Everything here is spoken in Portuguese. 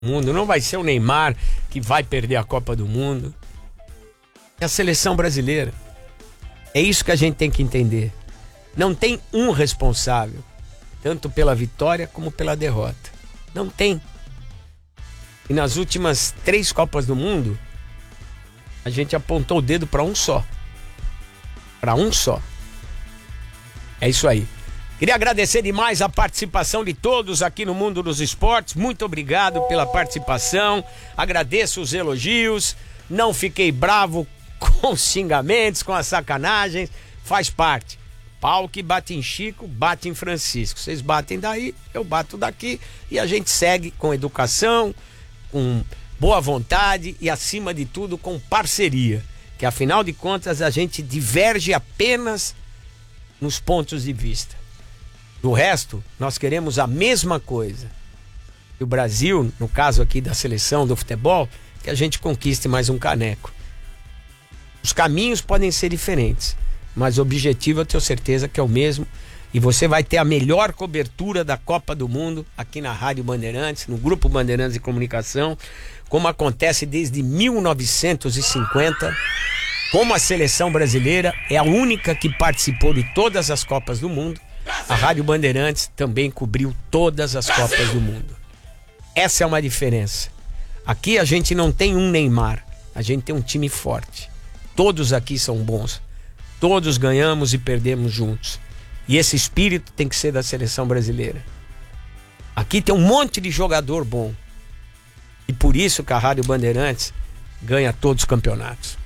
Mundo. Não vai ser o Neymar que vai perder a Copa do Mundo. É a seleção brasileira. É isso que a gente tem que entender. Não tem um responsável, tanto pela vitória como pela derrota. Não tem. E nas últimas 3 Copas do Mundo, a gente apontou o dedo para um só. Para um só. É isso aí. Queria agradecer demais a participação de todos aqui no Mundo dos Esportes. Muito obrigado pela participação. Agradeço os elogios. Não fiquei bravo com os xingamentos, com as sacanagens. Faz parte. Pau que bate em Chico, bate em Francisco. Vocês batem daí, eu bato daqui. E a gente segue com educação, com boa vontade e, acima de tudo, com parceria. Que, afinal de contas, a gente diverge apenas nos pontos de vista. Do resto, nós queremos a mesma coisa. E o Brasil, no caso aqui da seleção do futebol, que a gente conquiste mais um caneco. Os caminhos podem ser diferentes, mas o objetivo eu tenho certeza que é o mesmo. E você vai ter a melhor cobertura da Copa do Mundo aqui na Rádio Bandeirantes, no Grupo Bandeirantes de Comunicação, como acontece desde 1950. Como a seleção brasileira é a única que participou de todas as Copas do Mundo, a Rádio Bandeirantes também cobriu todas as Copas do Mundo. Essa é uma diferença. Aqui a gente não tem um Neymar, a gente tem um time forte. Todos aqui são bons. Todos ganhamos e perdemos juntos. E esse espírito tem que ser da seleção brasileira. Aqui tem um monte de jogador bom. E por isso que a Rádio Bandeirantes ganha todos os campeonatos.